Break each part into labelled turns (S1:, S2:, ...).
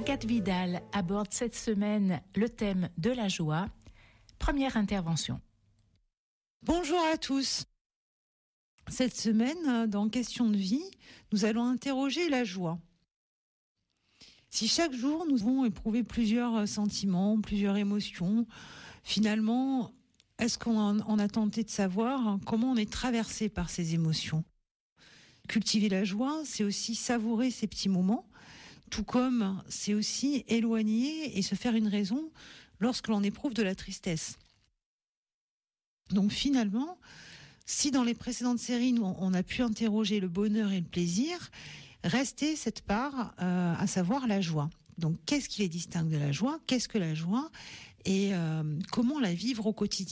S1: Agathe Vidal aborde cette semaine le thème de la joie. Première intervention.
S2: Bonjour à tous. Cette semaine, dans Question de vie, nous allons interroger la joie. Si chaque jour nous avons éprouvé plusieurs sentiments, plusieurs émotions, finalement, est-ce qu'on a tenté de savoir comment on est traversé par ces émotions ? Cultiver la joie, c'est aussi savourer ces petits moments, tout comme c'est aussi éloigner et se faire une raison lorsque l'on éprouve de la tristesse. Donc finalement, si dans les précédentes séries, nous, on a pu interroger le bonheur et le plaisir, restait cette part, à savoir la joie. Donc qu'est-ce qui les distingue de la joie ? Qu'est-ce que la joie ? Et comment la vivre au quotidien ?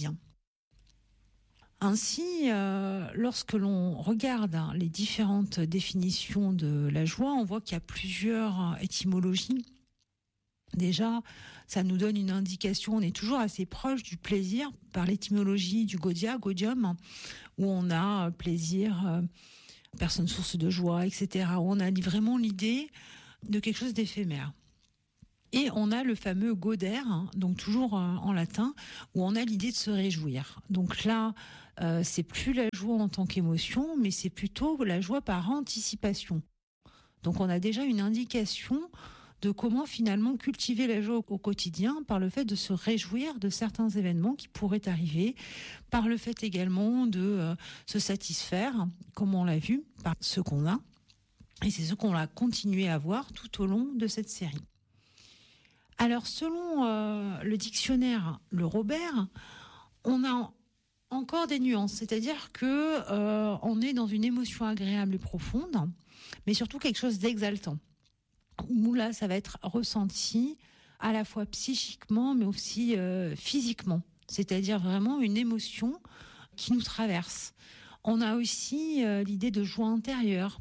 S2: Ainsi, lorsque l'on regarde les différentes définitions de la joie, on voit qu'il y a plusieurs étymologies. Déjà, ça nous donne une indication, on est toujours assez proche du plaisir par l'étymologie du gaudium, où on a plaisir, personne source de joie, etc., où on a vraiment l'idée de quelque chose d'éphémère. Et on a le fameux gauder, donc toujours en latin, où on a l'idée de se réjouir. Donc là, c'est plus la joie en tant qu'émotion, mais c'est plutôt la joie par anticipation. Donc on a déjà une indication de comment finalement cultiver la joie au quotidien par le fait de se réjouir de certains événements qui pourraient arriver, par le fait également de se satisfaire, comme on l'a vu, par ce qu'on a. Et c'est ce qu'on va continuer à voir tout au long de cette série. Alors, selon le dictionnaire Le Robert, on a encore des nuances, c'est-à-dire que on est dans une émotion agréable et profonde, mais surtout quelque chose d'exaltant. Où là, ça va être ressenti à la fois psychiquement, mais aussi physiquement, c'est-à-dire vraiment une émotion qui nous traverse. On a aussi l'idée de joie intérieure,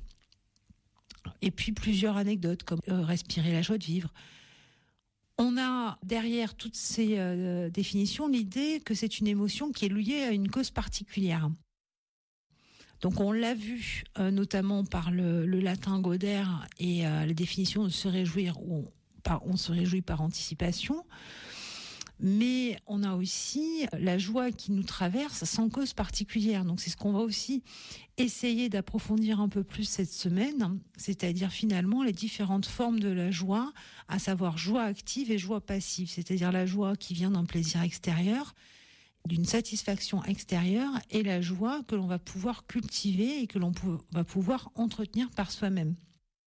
S2: et puis plusieurs anecdotes comme respirer la joie de vivre. On a derrière toutes ces définitions l'idée que c'est une émotion qui est liée à une cause particulière. Donc on l'a vu notamment par le latin gauder et la définition de se réjouir, où on se réjouit par anticipation. Mais on a aussi la joie qui nous traverse sans cause particulière. Donc c'est ce qu'on va aussi essayer d'approfondir un peu plus cette semaine, c'est-à-dire finalement les différentes formes de la joie, à savoir joie active et joie passive, c'est-à-dire la joie qui vient d'un plaisir extérieur, d'une satisfaction extérieure, et la joie que l'on va pouvoir cultiver et que l'on va pouvoir entretenir par soi-même.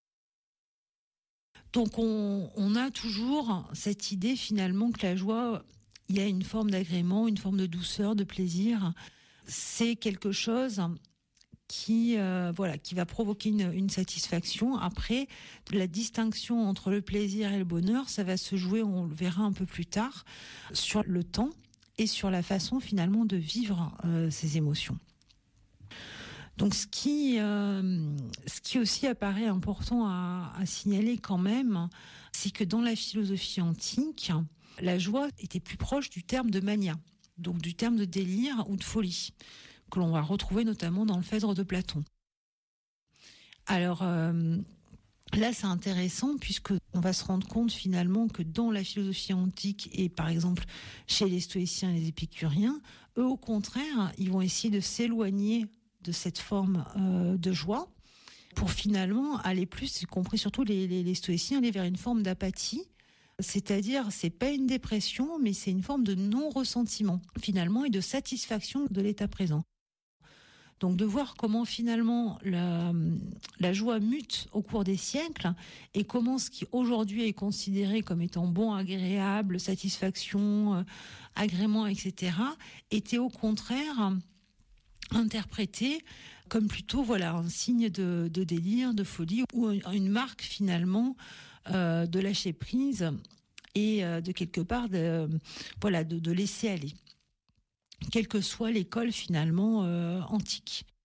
S2: Donc on a toujours cette idée finalement que la joie, il y a une forme d'agrément, une forme de douceur, de plaisir. C'est quelque chose qui va provoquer une satisfaction. Après, la distinction entre le plaisir et le bonheur, ça va se jouer, on le verra un peu plus tard, sur le temps et sur la façon finalement de vivre ces émotions. Donc ce qui aussi apparaît important à signaler quand même, c'est que dans la philosophie antique, la joie était plus proche du terme de mania, donc du terme de délire ou de folie, que l'on va retrouver notamment dans le Phèdre de Platon. Alors là, c'est intéressant puisque on va se rendre compte finalement que dans la philosophie antique et par exemple chez les stoïciens et les épicuriens, eux au contraire, ils vont essayer de s'éloigner de cette forme de joie pour finalement aller plus, y compris surtout les stoïciens, aller vers une forme d'apathie. C'est-à-dire, c'est pas une dépression, mais c'est une forme de non-ressentiment finalement et de satisfaction de l'état présent. Donc de voir comment finalement la joie mute au cours des siècles et comment ce qui aujourd'hui est considéré comme étant bon, agréable, satisfaction, agrément, etc., était au contraire interprété comme plutôt un signe de délire, de folie ou une marque finalement de lâcher prise et de quelque part de laisser aller, quelle que soit l'école finalement antique.